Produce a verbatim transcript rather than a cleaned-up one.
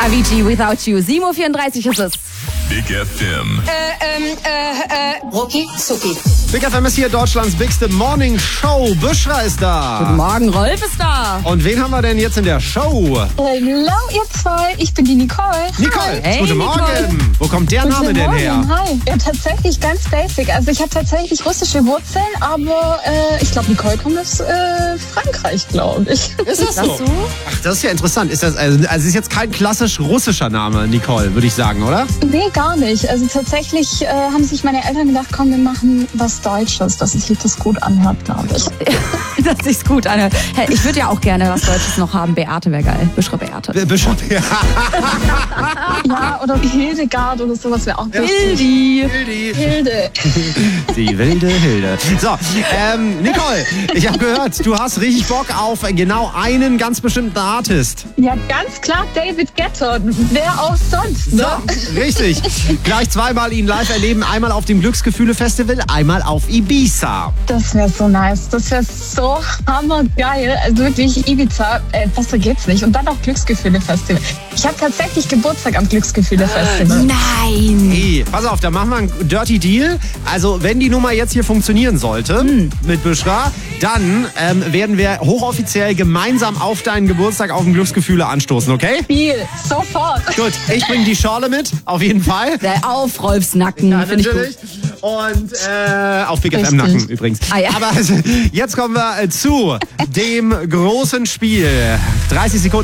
Avicii, Without You. sieben Uhr vierunddreißig ist es. Big F M. Äh, ähm, äh, äh, Rucki Zucki. Big F M ist hier Deutschlands bigste Morning Show. Büschra ist da. Guten Morgen, Rolf ist da. Und wen haben wir denn jetzt in der Show? Hallo ihr zwei, ich bin die Nicole. Nicole, Hey, guten Nicole. Morgen. Wo kommt der Name Guten denn Morgen, her? Hi. Ja, tatsächlich ganz basic. Also ich habe tatsächlich russische Wurzeln, aber äh, ich glaube, Nicole kommt aus äh, Frankreich, glaube ich. Ist das Das so? so? Ach, das ist ja interessant. Ist das, also, also ist jetzt kein klassisch russischer Name, Nicole, würde ich sagen, oder? Nee, gar nicht. Also tatsächlich äh, haben sich meine Eltern gedacht, komm, wir machen was Deutsches, dass sich das gut anhört, glaube ich. Dass sich's gut anhört. Hey, ich würde ja auch gerne was Deutsches noch haben. Beate wäre geil. Büschra Beate. B- Büschra, ja. Ja, oder Hildegard oder sowas wäre auch lustig. Hildi. Hildi. Hilde. Die wilde Hilde. So, ähm, Nicole, ich habe gehört, du hast richtig Bock auf genau einen ganz bestimmten Artist. Ja, ganz klar David Guetta. Wer auch sonst, ne? So, richtig. Gleich zweimal ihn live erleben. Einmal auf dem Glücksgefühle-Festival, einmal auf Ibiza. Das wäre so nice. Das wäre so hammergeil. Also wirklich Ibiza, äh, besser geht's nicht. Und dann noch Glücksgefühle-Festival. Ich habe tatsächlich Geburtstag am Glücksgefühle-Festival. Nein. Hey, pass auf, da machen wir einen Dirty Deal. Also, wenn die Nummer jetzt hier funktionieren sollte Hm. mit Büschra, dann ähm, werden wir hochoffiziell gemeinsam auf deinen Geburtstag auf dem Glücksgefühle anstoßen, okay? Spiel, sofort. Gut, ich bringe die Schorle mit, auf jeden Fall. Der auf Rolfs Nacken. Ja, Finde ich natürlich. gut. Und äh, auf Big F M Richtig. Nacken übrigens. Ah, ja. Aber also, jetzt kommen wir äh, zu dem großen Spiel. dreißig Sekunden.